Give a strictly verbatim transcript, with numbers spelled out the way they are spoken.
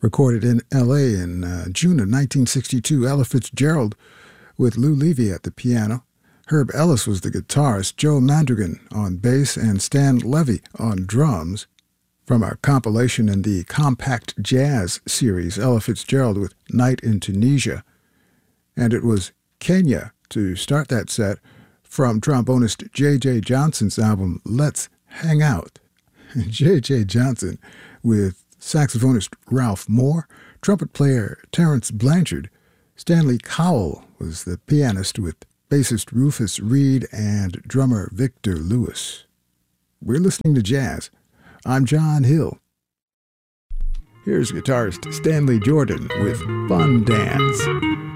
Recorded in L A in uh, June of nineteen sixty-two, Ella Fitzgerald with Lou Levy at the piano. Herb Ellis was the guitarist, Joe Mandragon on bass, and Stan Levy on drums. From a compilation in the Compact Jazz series, Ella Fitzgerald with Night in Tunisia. And it was Kenya to start that set from trombonist J J Johnson's album Let's Hang Out. J J Johnson with saxophonist Ralph Moore, trumpet player Terrence Blanchard. Stanley Cowell was the pianist with bassist Rufus Reed and drummer Victor Lewis. We're listening to jazz. I'm John Hill. Here's guitarist Stanley Jordan with Fun Dance.